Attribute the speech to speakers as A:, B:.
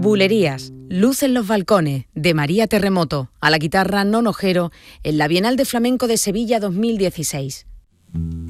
A: Bulerías, Luz en los balcones, de María Terremoto, a la guitarra Nono Ojero, en la Bienal de Flamenco de Sevilla 2016.